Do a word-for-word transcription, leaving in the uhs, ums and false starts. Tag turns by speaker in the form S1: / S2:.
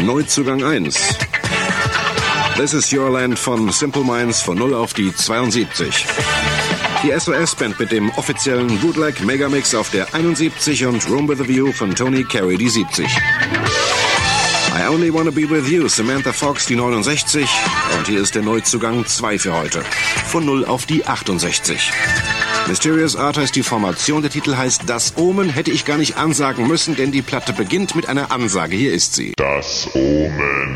S1: Neuzugang eins. This is Your Land von Simple Minds von null auf die zweiundsiebzig. Die S O S-Band mit dem offiziellen Bootleg Megamix auf der einundsiebzig und Room with a View von Tony Carey die siebzig. I Only Wanna Be With You, Samantha Fox die neunundsechzig. Und hier ist der Neuzugang zwei für heute. Von null auf die achtundsechzig. Mysterious Art heißt die Formation, der Titel heißt Das Omen, hätte ich gar nicht ansagen müssen, denn die Platte beginnt mit einer Ansage. Hier ist sie.
S2: Das Omen.